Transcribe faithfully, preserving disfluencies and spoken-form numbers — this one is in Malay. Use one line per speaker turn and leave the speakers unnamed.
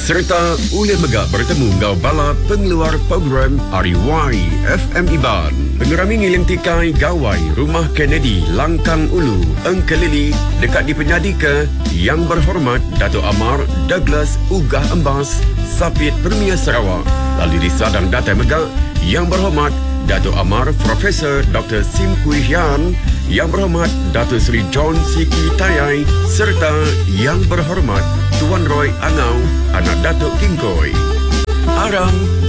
serta Ulil Megah bertemu ngau bala pengeluar program Hari Y F M Iban. Pengerami ngiling tikai gawai Rumah Kennedy Langkang Ulu Engkelili dekat di Penyadika Yang Berhormat Dato' Amar Douglas Ugah Embas Sapit Permia Sarawak. Lalu di Sadang Datai Megah Yang Berhormat Dato' Amar Profesor Doktor Sim Kui Hian, Yang Berhormat Dato' Seri John Siki Tayai serta Yang Berhormat Tuan Roy Angau, anak Datuk King Koi. Arang